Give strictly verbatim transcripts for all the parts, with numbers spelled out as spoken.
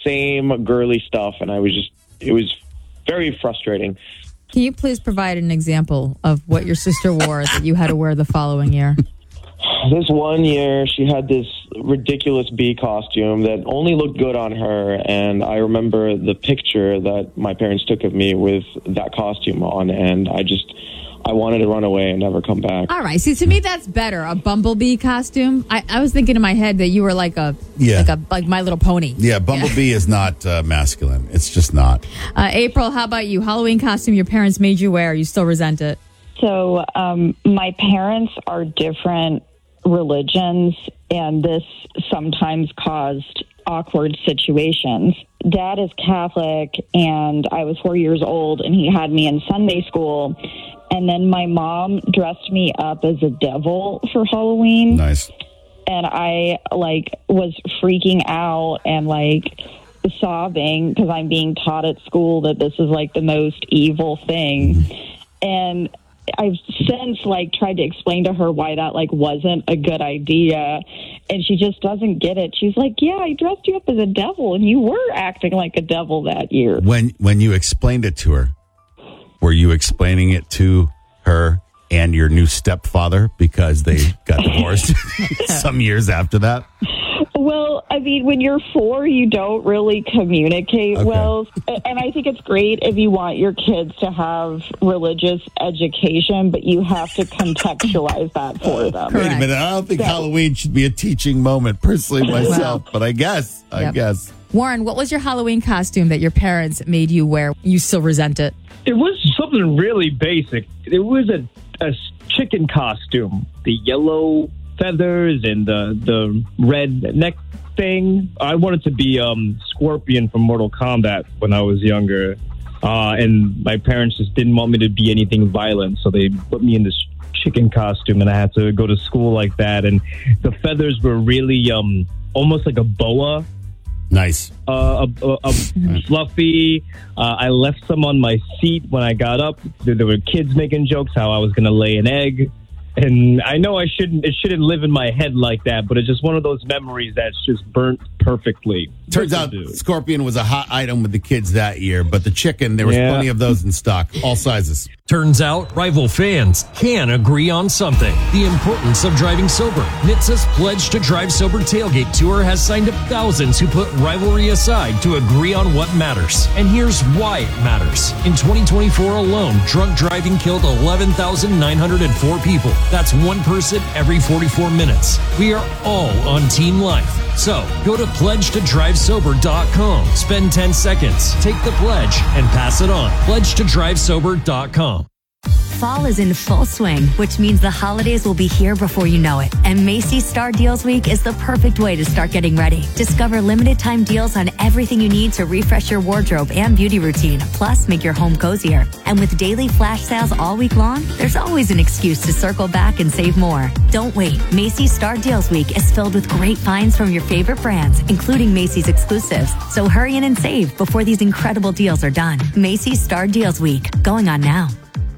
same girly stuff, and I was just, it was very frustrating. Can you please provide an example of what your sister wore that you had to wear the following year? This one year, she had this ridiculous bee costume that only looked good on her, and I remember the picture that my parents took of me with that costume on, and I just, I wanted to run away and never come back. All right. See, to me, that's better. A bumblebee costume. I, I was thinking in my head that you were like a, Yeah. like a, like My Little Pony. Yeah, Bumblebee is not uh, masculine. It's just not. Uh, April, how about you? Halloween costume your parents made you wear. You still resent it? So um, my parents are different religions, and this sometimes caused awkward situations. Dad is Catholic, and I was four years old, and he had me in Sunday school. And then my mom dressed me up as a devil for Halloween. Nice. And I, like, was freaking out and, like, sobbing because I'm being taught at school that this is, like, the most evil thing. Mm-hmm. And I've since, like, tried to explain to her why that, like, wasn't a good idea. And she just doesn't get it. She's like, yeah, I dressed you up as a devil, and you were acting like a devil that year. When when you explained it to her, were you explaining it to her and your new stepfather because they got divorced some years after that? Well, I mean, when you're four, you don't really communicate Okay. well. And I think it's great if you want your kids to have religious education, but you have to contextualize that for them. Wait a minute. I don't think So- Halloween should be a teaching moment, personally, myself. But I guess, I Yep. guess. Warren, what was your Halloween costume that your parents made you wear? You still resent it? It was something really basic. It was a, a chicken costume. The yellow feathers and the the red neck thing. I wanted to be um, Scorpion from Mortal Kombat when I was younger. Uh, and my parents just didn't want me to be anything violent, so they put me in this chicken costume, and I had to go to school like that. And the feathers were really um, almost like a boa. Nice. Uh, a, a, a fluffy. Uh, I left some on my seat when I got up. There, there were kids making jokes how I was going to lay an egg. And I know I shouldn't, it shouldn't live in my head like that, but it's just one of those memories that's just burnt perfectly. Turns out Scorpion was a hot item with the kids that year, but the chicken, there was Yeah. plenty of those in stock, all sizes. Turns out rival fans can agree on something. The importance of driving sober. N H T Sa's Pledge to Drive Sober Tailgate Tour has signed up thousands who put rivalry aside to agree on what matters. And here's why it matters. In twenty twenty-four alone, drunk driving killed eleven thousand nine hundred four people. That's one person every forty-four minutes. We are all on Team Life. So go to pledge to drive sober dot com. Spend ten seconds, take the pledge, and pass it on. pledge to drive sober dot com. Fall is in full swing, which means the holidays will be here before you know it. And Macy's Star Deals Week is the perfect way to start getting ready. Discover limited time deals on everything you need to refresh your wardrobe and beauty routine, plus make your home cozier. And with daily flash sales all week long, there's always an excuse to circle back and save more. Don't wait. Macy's Star Deals Week is filled with great finds from your favorite brands, including Macy's exclusives. So hurry in and save before these incredible deals are done. Macy's Star Deals Week, going on now.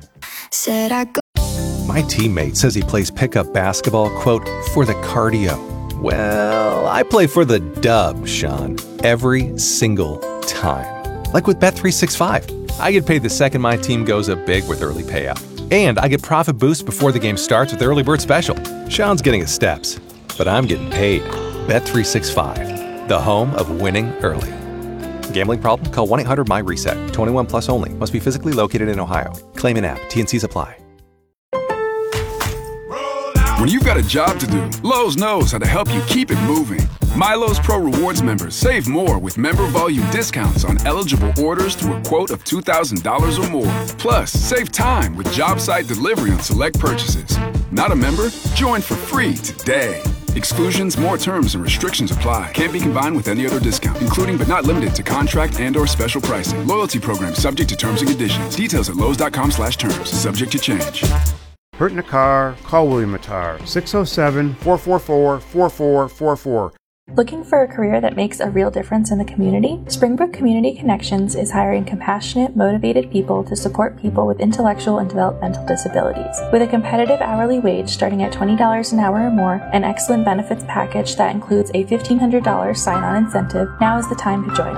Said I go. My teammate says he plays pickup basketball, quote, for the cardio. Well, I play for the dub, Sean, every single time. Like with Bet three sixty-five. I get paid the second my team goes up big with early payout. And I get profit boost before the game starts with early bird special. Sean's getting his steps, but I'm getting paid. Bet three sixty-five, the home of winning early. Gambling problem? Call one eight hundred M Y reset. twenty-one plus only. Must be physically located in Ohio. Claim in app. T and C's apply. When you've got a job to do, Lowe's knows how to help you keep it moving. MyLowe's Pro Rewards members save more with member volume discounts on eligible orders through a quote of two thousand dollars or more. Plus, save time with job site delivery on select purchases. Not a member? Join for free today. Exclusions, more terms, and restrictions apply. Can't be combined with any other discount, including but not limited to contract and or special pricing. Loyalty program subject to terms and conditions. Details at lowes.com slash terms. Subject to change. Hurt in a car? Call William Mattar. six oh seven, four four four, four four four four. Looking for a career that makes a real difference in the community? Springbrook Community Connections is hiring compassionate, motivated people to support people with intellectual and developmental disabilities. With a competitive hourly wage starting at twenty dollars an hour or more, an excellent benefits package that includes a fifteen hundred dollars sign-on incentive, now is the time to join us.